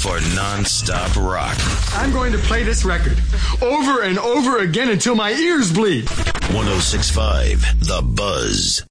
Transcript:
for non-stop rock. I'm going to play this record over and over again until my ears bleed. 106.5 The Buzz.